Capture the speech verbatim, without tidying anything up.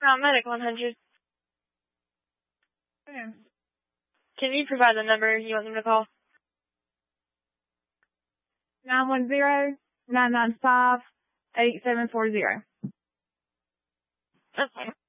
Uh, Medic one hundred. Okay. Can you provide the number you want them to call? nine one zero, nine nine five, eight seven four zero. Okay.